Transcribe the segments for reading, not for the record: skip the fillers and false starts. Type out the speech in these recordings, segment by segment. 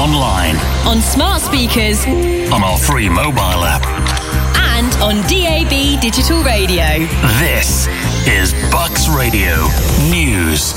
online, on smart speakers, on our free mobile app, and on DAB digital radio. This is Bucks Radio News.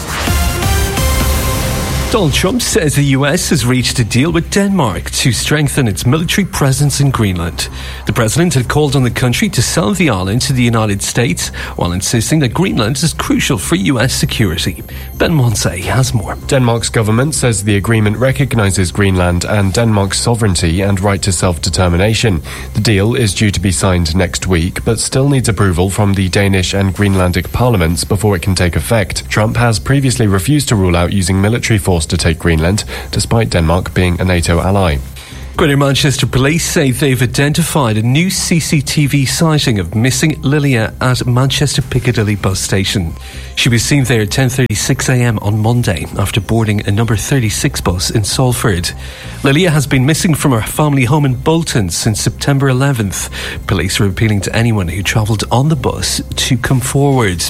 Donald Trump says the US has reached a deal with Denmark to strengthen its military presence in Greenland. The president had called on the country to sell the island to the United States while insisting that Greenland is crucial for US security. Ben Monsey has more. Denmark's government says the agreement recognises Greenland and Denmark's sovereignty and right to self-determination. The deal is due to be signed next week, but still needs approval from the Danish and Greenlandic parliaments before it can take effect. Trump has previously refused to rule out using military force to take Greenland, despite Denmark being a NATO ally. Greater Manchester Police say they've identified a new CCTV sighting of missing Lilia at Manchester Piccadilly bus station. She was seen there at 10:36am on Monday after boarding a number 36 bus in Salford. Lilia has been missing from her family home in Bolton since September 11th. Police are appealing to anyone who travelled on the bus to come forward.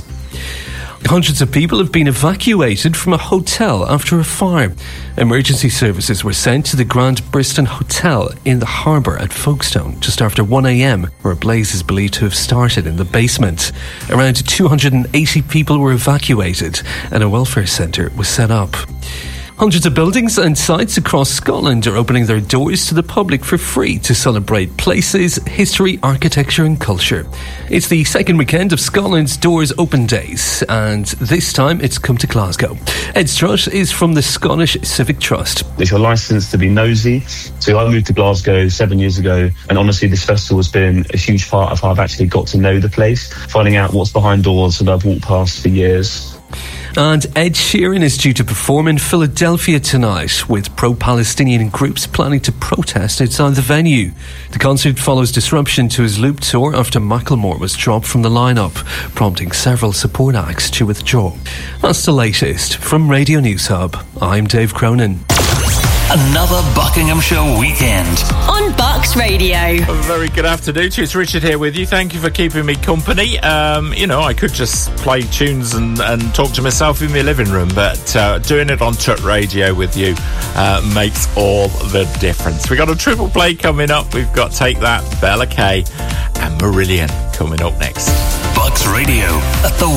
Hundreds of people have been evacuated from a hotel after a fire. Emergency services were sent to the Grand Briston Hotel in the harbour at Folkestone just after 1am, where a blaze is believed to have started in the basement. Around 280 people were evacuated and a welfare centre was set up. Hundreds of buildings and sites across Scotland are opening their doors to the public for free to celebrate places, history, architecture and culture. It's the second weekend of Scotland's Doors Open Days, and this time it's come to Glasgow. Ed Strutt is from the Scottish Civic Trust. It's your licence to be nosy. So I moved to Glasgow 7 years ago, and honestly this festival has been a huge part of how I've actually got to know the place, finding out what's behind doors that I've walked past for years. And Ed Sheeran is due to perform in Philadelphia tonight, with pro-Palestinian groups planning to protest outside the venue. The concert follows disruption to his Loop tour after Macklemore was dropped from the lineup, prompting several support acts to withdraw. That's the latest from Radio News Hub. I'm Dave Cronin. Another Buckinghamshire weekend on Bucks Radio. A very good afternoon to you. It's Richard here with you. Thank you for keeping me company. I could just play tunes and talk to myself in my living room, but doing it on Tut Radio with you makes all the difference. We got a triple play coming up. We've got Take That, Bella Kay and Marillion coming up next. Bucks Radio at the